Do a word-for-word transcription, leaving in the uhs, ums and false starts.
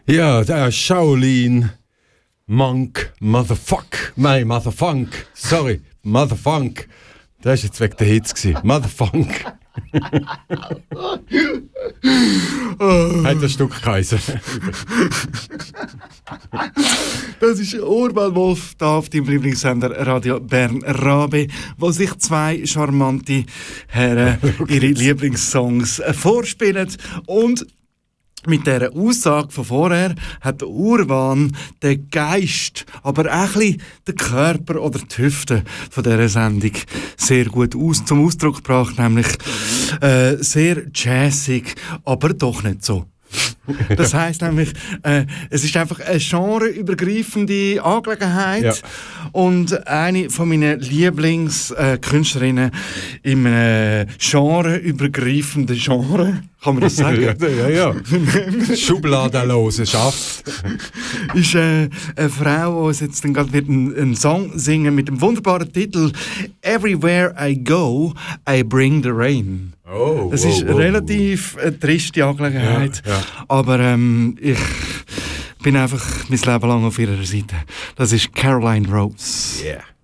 Ja, der Shaolin Monk Motherfuck. Nein, Motherfunk. Sorry, Motherfunk. Das war jetzt wegen der Hits gewesen. Motherfunk. oh. Hat das Stück geheißen. Das ist Urban Wolf da auf deinem Lieblingssender Radio Bern Rabe, wo sich zwei charmante Herren ihre Lieblingssongs vorspielen. Und mit dieser Aussage von vorher hat der Urban den Geist, aber auch ein bisschen den Körper oder die Hüfte von dieser Sendung sehr gut aus, zum Ausdruck gebracht, nämlich äh, sehr jazzig, aber doch nicht so. Das heisst nämlich, äh, es ist einfach eine genreübergreifende Angelegenheit ja. Und eine von meinen Lieblingskünstlerinnen äh, im äh, genreübergreifenden Genre, kann man das sagen? ja, ja, ja. Schubladenlose Schaft. ist äh, eine Frau, die uns jetzt dann gerade einen, einen Song singen mit dem wunderbaren Titel «Everywhere I go, I bring the rain». Oh, das wow, ist wow, relativ wow. eine triste Angelegenheit, ja, ja. aber ähm, ich bin einfach mein Leben lang auf ihrer Seite. Das ist Caroline Rose. Yeah.